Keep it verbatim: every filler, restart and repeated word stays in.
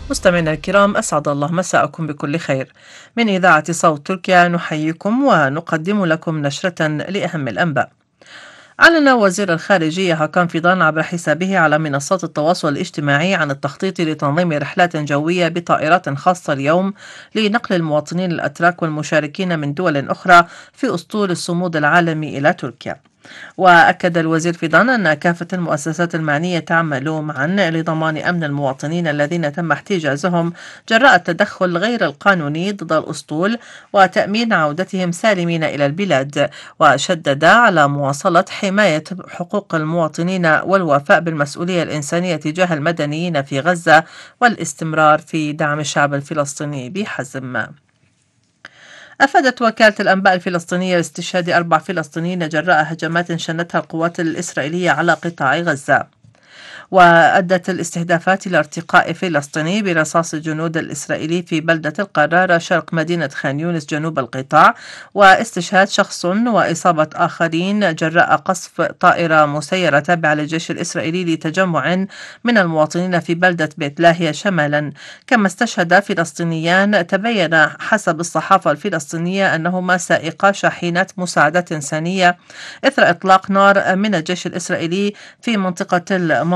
مستمعينا الكرام، أسعد الله مساءكم بكل خير. من إذاعة صوت تركيا نحييكم ونقدم لكم نشرة لأهم الأنباء. أعلن وزير الخارجية هاكان فيدان عبر حسابه على منصات التواصل الاجتماعي عن التخطيط لتنظيم رحلات جوية بطائرات خاصة اليوم لنقل المواطنين الأتراك والمشاركين من دول أخرى في أسطول الصمود العالمي إلى تركيا. وأكد الوزير فيضان أن كافة المؤسسات المعنية تعمل معا لضمان أمن المواطنين الذين تم احتجازهم جراء التدخل غير القانوني ضد الأسطول وتأمين عودتهم سالمين إلى البلاد، وشدد على مواصلة حماية حقوق المواطنين والوفاء بالمسؤولية الإنسانية تجاه المدنيين في غزة والاستمرار في دعم الشعب الفلسطيني بحزم. أفادت وكالة الأنباء الفلسطينية باستشهاد أربع فلسطينيين جراء هجمات شنتها القوات الإسرائيلية على قطاع غزة. وأدت الاستهدافات إلى ارتقاء فلسطيني برصاص الجنود الإسرائيلي في بلدة القرارة شرق مدينة خان يونس جنوب القطاع، واستشهاد شخص وإصابة آخرين جراء قصف طائرة مسيرة تابعة للجيش الإسرائيلي لتجمع من المواطنين في بلدة بيت لاهيا شمالا. كما استشهد فلسطينيان تبين حسب الصحافة الفلسطينية أنهما سائقا شاحنات مساعدات إنسانية إثر إطلاق نار من الجيش الإسرائيلي في منطقة